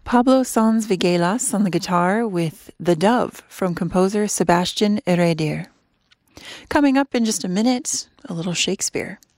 Pablo Sanz Viguelas on the guitar with The Dove from composer Sebastian Heredia. Coming up in just a minute, a little Shakespeare.